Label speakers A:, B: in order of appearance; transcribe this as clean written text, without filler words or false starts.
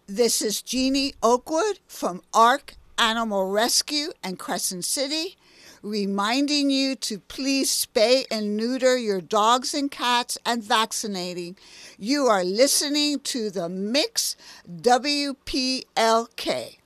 A: This is Jeannie Oakwood from ARC Animal Rescue and Crescent City, reminding you to please spay and neuter your dogs and cats and vaccinating. You are listening to the Mix WPLK.